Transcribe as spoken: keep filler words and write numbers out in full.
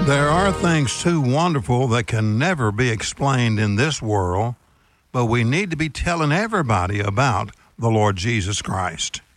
There are things too wonderful that can never be explained in this world, but we need to be telling everybody about the Lord Jesus Christ.